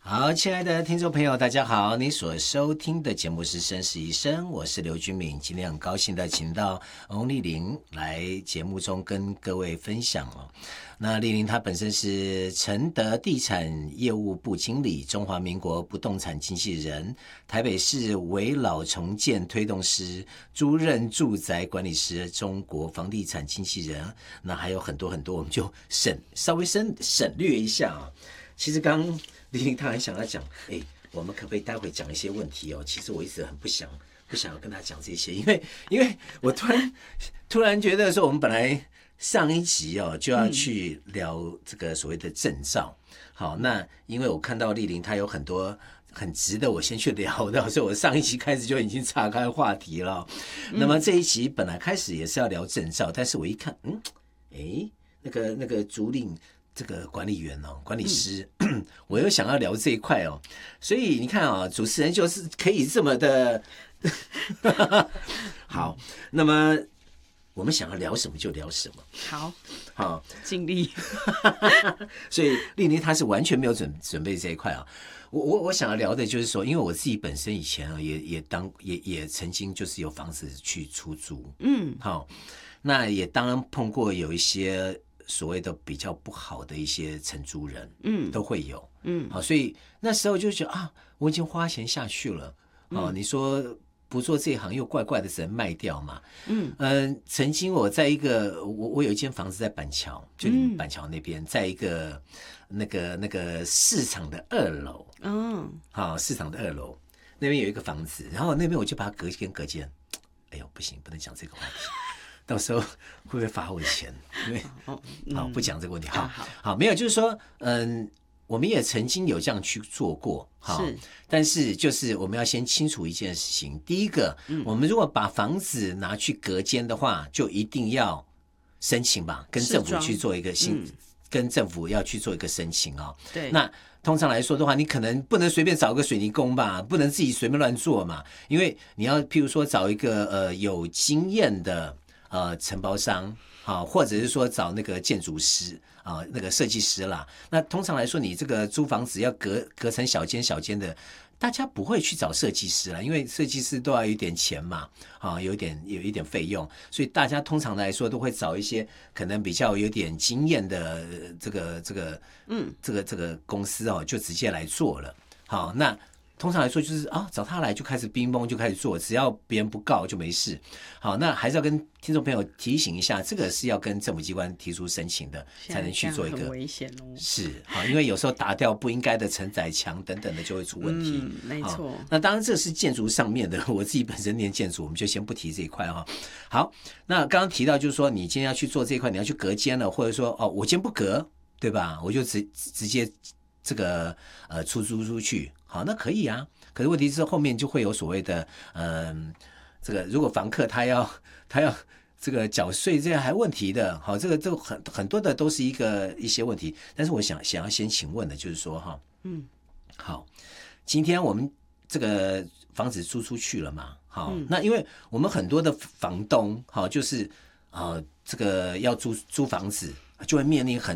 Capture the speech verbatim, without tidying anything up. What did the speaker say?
好，亲爱的听众朋友，大家好！你所收听的节目是《绅士一生》，我是刘君敏。今天很高兴的请到翁丽玲来节目中跟各位分享哦。那丽玲她本身是承德地产业务部经理，中华民国不动产经纪人，台北市危老重建推动师，租赁住宅管理师，中国房地产经纪人。那还有很多很多，我们就省稍微省省略一下啊。其实刚丽玲她还想要讲，哎，我们可不可以待会讲一些问题哦？其实我一直很不想不想要跟她讲这些，因为因为我突然突然觉得说，我们本来上一集哦就要去聊这个所谓的证照，嗯、好，那因为我看到丽玲她有很多很值得我先去聊的，所以我上一集开始就已经岔开话题了。嗯、那么这一集本来开始也是要聊证照，但是我一看，嗯，哎，那个那个竹林。这个管理员哦，管理师，嗯、我又想要聊这一块哦，所以你看啊、哦，主持人就是可以这么的好。那么我们想要聊什么就聊什么， 好， 好， 尽力。 所以丽妮她是完全没有准准备这一块啊。我我我想要聊的就是说，因为我自己本身以前啊，也也当也也曾经就是有房子去出租，嗯，好，那也当然碰过有一些。所谓的比较不好的一些承租人，嗯，都会有，嗯，好，所以那时候就觉得啊，我已经花钱下去了，哦、嗯，你说不做这一行又怪怪的，只能卖掉嘛，嗯嗯、呃，曾经我在一个我我有一间房子在板桥，就你们板桥那边，嗯、在一个那个那个市场的二楼，嗯，好，市场的二楼那边有一个房子，然后那边我就把它隔间隔间，哎呦，不行，不能讲这个话题。到时候会不会罚我钱？因为好不讲这个问题，好好没有，就是说，嗯，我们也曾经有这样去做过，好，但是就是我们要先清楚一件事情，第一个，嗯、我们如果把房子拿去隔间的话，就一定要申请吧，跟政府去做一个新，嗯、跟政府要去做一个申请啊、哦。 对， 那通常来说的话，你可能不能随便找个水泥工吧，不能自己随便乱做嘛，因为你要譬如说找一个呃有经验的。呃，承包商啊，或者是说找那个建筑师啊，那个设计师啦。那通常来说，你这个租房子要隔隔成小间小间的，大家不会去找设计师啦，因为设计师都要有一点钱嘛，啊，有一点有一点费用，所以大家通常来说都会找一些可能比较有点经验的这个这个嗯这个这个公司哦，就直接来做了。好，那。通常来说就是啊，找他来就开始冰崩就开始做，只要别人不告就没事。好，那还是要跟听众朋友提醒一下，这个是要跟政府机关提出申请的，才能去做一个。 很危险哦。 是，好，因为有时候打掉不应该的承载墙等等的就会出问题。 嗯，没错。 那当然这是建筑上面的，我自己本身念建筑，我们就先不提这一块哈。好，那刚刚提到就是说，你今天要去做这一块，你要去隔间了，或者说哦，我今天不隔，对吧？我就直直接这个呃出租出去，好，那可以啊。可是问题是后面就会有所谓的，嗯、呃，这个如果房客他要他要这个缴税，这样还问题的，好，这个这个很很多的都是一个一些问题。但是我想想要先请问的就是说哈，嗯，好，今天我们这个房子租出去了嘛，好，嗯、那因为我们很多的房东，好，就是啊、呃，这个要租租房子就会面临很